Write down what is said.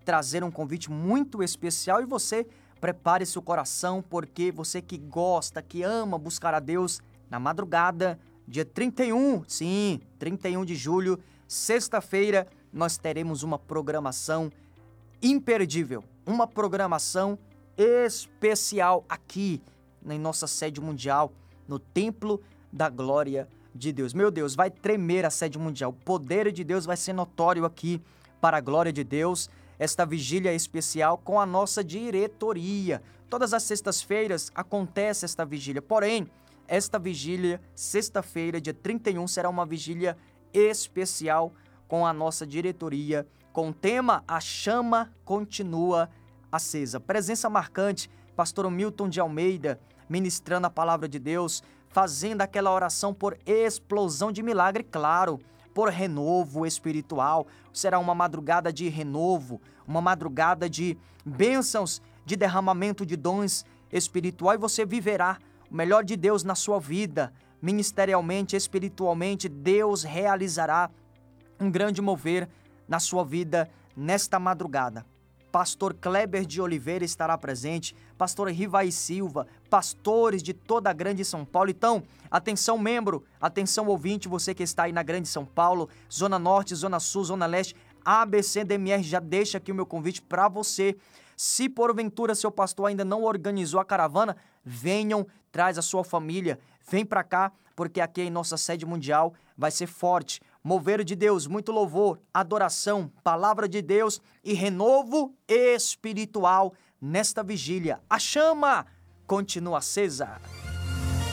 trazer um convite muito especial e você prepare seu coração, porque você que gosta, que ama buscar a Deus, na madrugada, dia 31, sim, 31 de julho, sexta-feira, nós teremos uma programação imperdível, uma programação especial aqui em nossa sede mundial, no Templo da Glória de Deus. Meu Deus, vai tremer a sede mundial, o poder de Deus vai ser notório aqui para a glória de Deus. Esta vigília especial com a nossa diretoria. Todas as sextas-feiras acontece esta vigília, porém, esta vigília, sexta-feira, dia 31, será uma vigília especial com a nossa diretoria, com o tema A Chama Continua Acesa. Presença marcante, pastor Milton de Almeida, ministrando a palavra de Deus, fazendo aquela oração por explosão de milagre, claro, por renovo espiritual. Será uma madrugada de renovo, uma madrugada de bênçãos, de derramamento de dons espirituais, e você viverá o melhor de Deus na sua vida, ministerialmente, espiritualmente. Deus realizará um grande mover na sua vida nesta madrugada. Pastor Kleber de Oliveira estará presente, pastor Rivai Silva, pastores de toda a grande São Paulo. Então, atenção membro, atenção ouvinte, você que está aí na grande São Paulo, Zona Norte, Zona Sul, Zona Leste, ABCDMR, já deixa aqui o meu convite para você. Se porventura seu pastor ainda não organizou a caravana, venham, traz a sua família, vem para cá, porque aqui em nossa sede mundial vai ser forte. Mover de Deus, muito louvor, adoração, palavra de Deus e renovo espiritual nesta vigília. A chama continua acesa.